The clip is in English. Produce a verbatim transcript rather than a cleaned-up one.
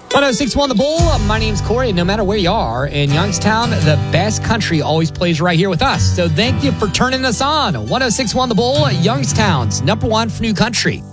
one oh six point one The Bull. My name's Corey, and no matter where you are in Youngstown, the best country always plays right here with us. So thank you for turning us on. one oh six point one The Bull, Youngstown's number one for new country.